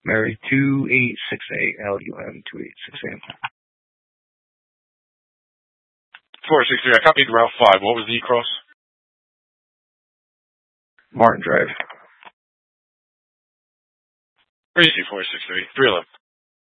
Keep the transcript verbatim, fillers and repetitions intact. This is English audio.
Mary two eight six eight, L U M two eight six eight. four six three, I copied Route five. What was the cross? Martin Drive. Where is he, four six three? three eleven.